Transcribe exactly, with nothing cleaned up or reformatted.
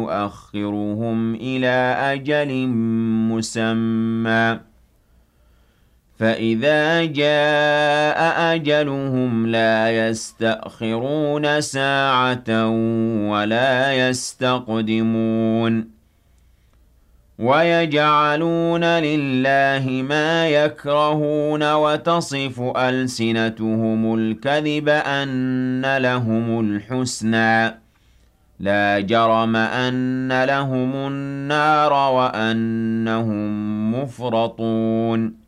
يؤخرهم إلى أجل مسمى فإذا جاء أجلهم لا يستأخرون ساعة ولا يستقدمون ويجعلون لله ما يكرهون وتصف ألسنتهم الكذب أن لهم الحسنى لا جرم أن لهم النار وأنهم مفرطون